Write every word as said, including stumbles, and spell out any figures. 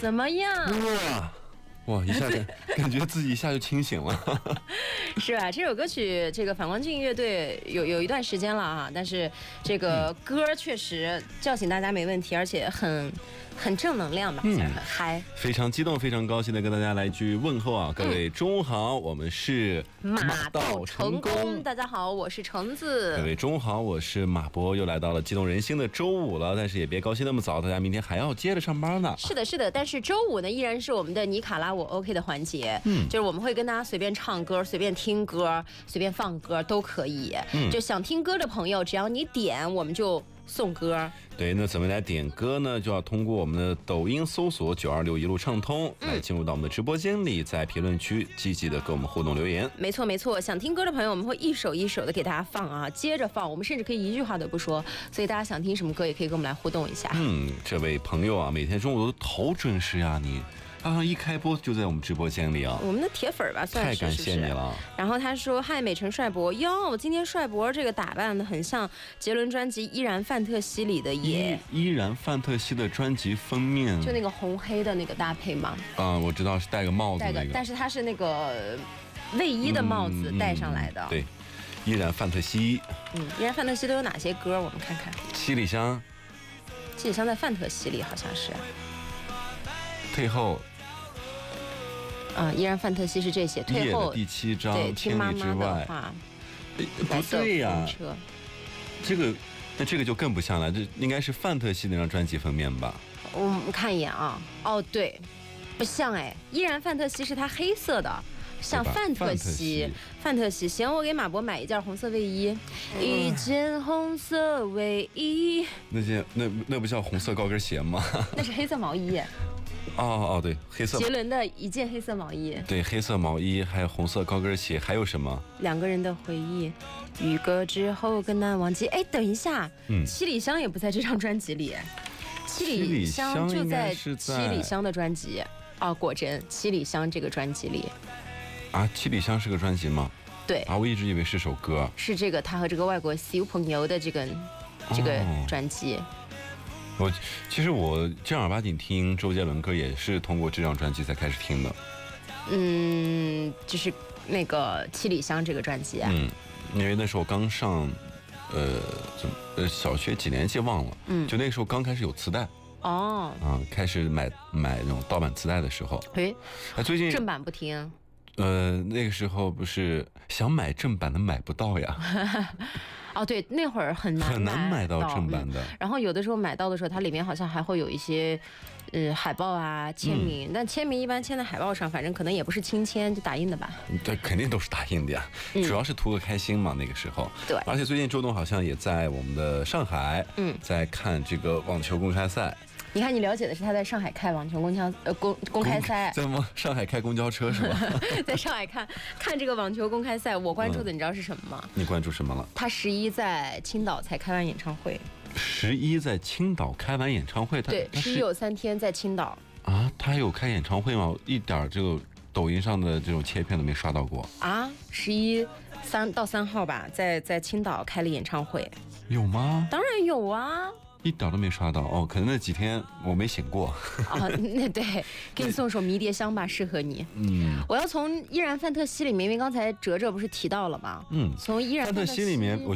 怎么样？ 哇哇，一下子感觉自己一下就清醒了。 是吧？这首歌曲，这个反光镜乐队有有一段时间了啊，但是这个歌确实叫醒大家没问题，而且很很正能量吧，嗯、很嗨。 非常激动，非常高兴的跟大家来一句问候啊！各位中午好，我们是马到成功。大家好，我是橙子。 各位中午好，我是马博，又来到了激动人心的周五了，但是也别高兴那么早，大家明天还要接着上班呢。 是的，是的，但是周五呢依然是我们的尼卡拉我 OK 的环节，嗯，就是我们会跟大家随便唱歌，随便听歌，随便放歌都可以。嗯，就想听歌的朋友，只要你点，我们就送歌。 对，那怎么来点歌呢？就要通过我们的抖音搜索九二六一路畅通，嗯、来进入到我们的直播间里，在评论区积极的跟我们互动留言。 没错没错，想听歌的朋友，我们会一首一首的给大家放啊，接着放，我们甚至可以一句话都不说，所以大家想听什么歌，也可以跟我们来互动一下。 嗯，这位朋友啊，每天中午都好准时呀、啊，你。啊！一开播就在我们直播间里啊， 我们的铁粉吧，算是， 太感谢你了。 是是然后他说：“嗨，美城帅博哟，今天帅博这个打扮的很像杰伦专辑《依然范特西》里的耶。 依然范特西的专辑封面， 就那个红黑的那个搭配吗？ 啊、呃，我知道是戴个帽子、那个， 戴个，但是它是那个卫衣的帽子戴上来的。 嗯嗯、对，依然范特西。 嗯，依然范特西都有哪些歌？我们看看。 七里香， 七里香在范特西里好像是。 退后。” 啊，依然范特西是这些。退后第七章， 对，听妈妈的话。 不对呀、啊，这个那这个就更不像了，这应该是范特西那张专辑封面吧？ 我们看一眼啊，哦对，不像哎，依然范特西是它黑色的，像范特西。范特西，行，我给马博买一件红色卫衣，嗯、一件红色卫衣。 那件那那不叫红色高跟鞋吗？ 那是黑色毛衣。 哦哦对，黑色杰伦的一件黑色毛衣， 对，黑色毛衣，还有红色高跟鞋，还有什么？ 两个人的回忆，雨过之后更难忘记。哎，等一下，嗯，七里香也不在这张专辑里，七里香就在七里香的专辑啊，果真七里香这个专辑里啊，七里香是个专辑吗？ 对啊，我一直以为是首歌， 是这个他和这个外国小朋友的这个这个专辑。哦我其实我正儿八经听周杰伦歌也是通过这张专辑才开始听的。 嗯，就是那个七里香这个专辑啊。 嗯，因为那时候刚上，呃，怎么呃小学几年级忘了。嗯，就那时候刚开始有磁带。 哦。 啊，开始买买那种盗版磁带的时候。 哎， 最近正版不听。 呃，那个时候不是想买正版的买不到呀。 哦，对，那会儿很难很难买到正版的、 嗯。然后有的时候买到的时候，它里面好像还会有一些，呃，海报啊、签名。嗯、但签名一般签在海报上，反正可能也不是亲签，就打印的吧。 对，肯定都是打印的呀，嗯、主要是图个开心嘛。那个时候， 对。 而且最近周董好像也在我们的上海，嗯，在看这个网球公开赛。 你看，你了解的是他在上海开网球公交呃公公开赛， 在吗？上海开公交车是吧？ 在上海看看这个网球公开赛，我关注的你知道是什么吗？ 你关注什么了？ 他十一在青岛才开完演唱会。 十一在青岛开完演唱会，他对，十一有三天在青岛啊？他有开演唱会吗？一点这个抖音上的这种切片都没刷到过啊！十一三到三号吧，在在青岛开了演唱会， 有吗？ 当然有啊。 一点都没刷到哦，可能那几天我没醒过。 啊，那对，给你送首迷迭香吧，适合你。嗯，我要从依然范特西里面，因为刚才哲哲不是提到了吗？嗯，从依然范特西里面。